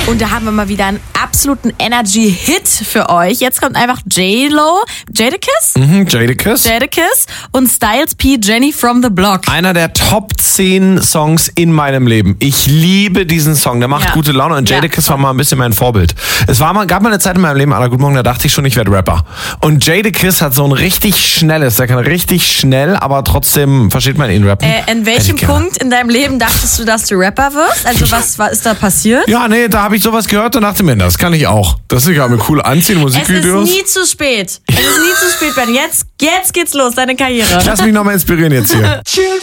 Und da haben wir mal wieder einen absoluten Energy-Hit für euch. Jetzt kommt einfach Jadakiss und Styles P, Jenny from the Block. Einer der Top 10 Songs in meinem Leben. Ich liebe diesen Song, der macht gute Laune und Jadakiss war mal ein bisschen mein Vorbild. Gab mal eine Zeit in meinem Leben, Guten Morgen, da dachte ich schon, ich werde Rapper. Und Jadakiss hat so ein richtig schnelles, der kann richtig schnell, aber trotzdem versteht man ihn rappen. In welchem Punkt in deinem Leben dachtest du, dass du Rapper wirst? Also was ist da passiert? Ja, nee, da habe ich sowas gehört und dachte mir, das kann ich auch. Das ist ja mir cool anziehen, Musikvideos. Es ist nie zu spät. Ben. Jetzt geht's los, deine Karriere. Lass mich nochmal inspirieren jetzt hier.